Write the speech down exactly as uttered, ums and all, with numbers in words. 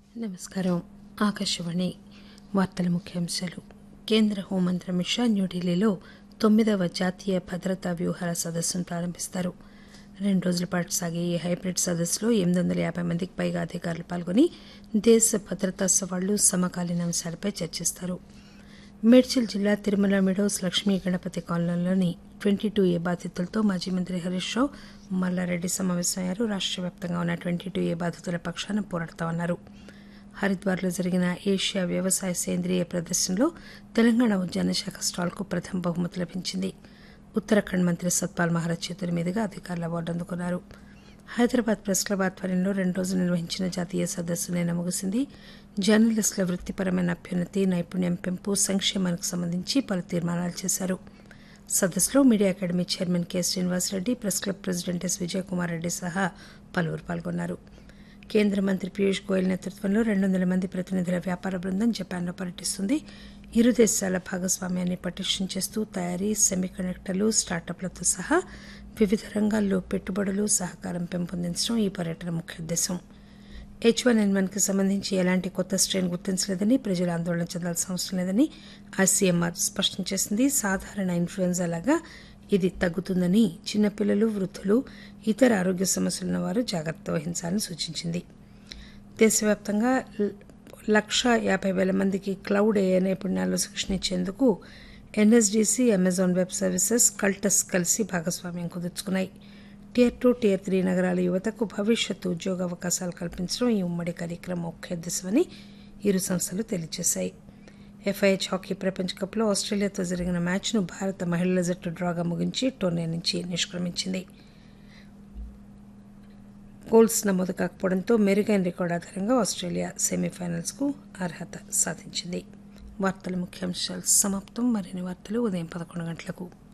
నమస్కారం. ఆకాశవాణి వార్తల ముఖ్యాంశాలు. కేంద్ర హోంమంత్రి అమిత్ షా న్యూఢిల్లీలో తొమ్మిదవ జాతీయ భద్రతా వ్యూహాల సదస్సును ప్రారంభిస్తారు. రెండు రోజుల పాటు సాగే ఈ హైబ్రిడ్ సదస్సులో ఎనిమిది వందల యాభై మందికి పైగా అధికారులు పాల్గొని దేశ భద్రతా సవాళ్లు, సమకాలీన అంశాలపై చర్చిస్తారు. మేడ్చల్ జిల్లా తిరుమల మెడోస్ లక్ష్మీ గణపతి కాలనీలోని ట్వంటీ టూ ఏ బాధితులతో మాజీ మంత్రి హరీష్ రావు, మల్లారెడ్డి సమావేశమయ్యారు. రాష్ట్ర వ్యాప్తంగా ఉన్న ట్వంటీ టూ ఏ బాధితుల పక్షాన పోరాడతామన్నారు. హరిద్వార్లో జరిగిన ఏషియా వ్యవసాయ సేంద్రియ ప్రదర్శనలో తెలంగాణ ఉద్యాన శాఖ స్టాల్కు ప్రథమ బహుమతి లభించింది. ఉత్తరాఖండ్ మంత్రి సత్పాల్ మహారాజ్ చేతుల మీదుగా అధికారులు అవార్డు అందుకున్నారు. హైదరాబాద్ ప్రెస్ క్లబ్ ఆధ్వర్యంలో రెండు రోజులు నిర్వహించిన జాతీయ సదస్సు నిన్న ముగిసింది. జర్నలిస్టుల వృత్తిపరమైన అభ్యున్నతి, నైపుణ్యం పెంపు, సంక్షేమానికి సంబంధించి పలు తీర్మానాలు చేశారు. సదస్సులో media academy chairman K Srinivasa Reddy, press club president yes Vijayakumar Reddy సహా పలువురు పాల్గొన్నారు. కేంద్ర మంత్రి పీయూష్ గోయల్ నేతృత్వంలో రెండు వందల మంది ప్రతినిధుల వ్యాపార బృందం జపాన్లో పర్యటిస్తుంది. ఇరు దేశాల భాగస్వామ్యాన్ని పటిష్టం చేస్తూ తయారీ, సెమీకండక్టర్లు, స్టార్టప్లతో సహా వివిధ రంగాల్లో పెట్టుబడులు, సహకారం పెంపొందించడం ఈ పర్యటన ముఖ్య ఉద్దేశం. హెచ్ వన్ ఎన్ వన్ కి సంబంధించి ఎలాంటి కొత్త స్ట్రెయిన్ గుర్తించలేదని, ప్రజలు ఆందోళన చెందాల్సిన అవసరం లేదని ఐసీఎంఆర్ స్పష్టం చేసింది. సాధారణ ఇన్ఫ్లుయెంజా లాగా ఇది తగ్గుతుందని, చిన్నపిల్లలు, వృద్ధులు, ఇతర ఆరోగ్య సమస్యలున్న వారు జాగ్రత్త వహించాలని సూచించింది. దేశవ్యాప్తంగా లక్షా యాభై వేల మందికి క్లౌడ్ ఏఐ నైపుణ్యాల్లో శిక్షణ ఇచ్చేందుకు ఎన్ఎస్డీసీ, అమెజాన్ వెబ్ సర్వీసెస్, కల్టస్ కలిసి భాగస్వామ్యం కుదుర్చుకున్నాయి. టియర్ టూ, టియర్ త్రీ నగరాల యువతకు భవిష్యత్తు ఉద్యోగ అవకాశాలు కల్పించడం ఈ ఉమ్మడి కార్యక్రమం ముఖ్య ఉద్దేశమని ఇరు సంస్థలు తెలియజేశాయి. ఎఫ్ఐహెచ్ హాకీ ప్రపంచ కప్లో ఆస్ట్రేలియాతో జరిగిన మ్యాచ్ను భారత మహిళల జట్టు డ్రాగా ముగించి టోర్నీ నుంచి నిష్క్రమించింది. గోల్స్ నమోదు కాకపోవడంతో మెరుగైన రికార్డు ఆధారంగా ఆస్ట్రేలియా సెమీఫైనల్స్కు అర్హత సాధించింది. వార్తల ముఖ్యాంశాలు సమాప్తం. మరిన్ని వార్తలు ఉదయం పదకొండు గంటలకు.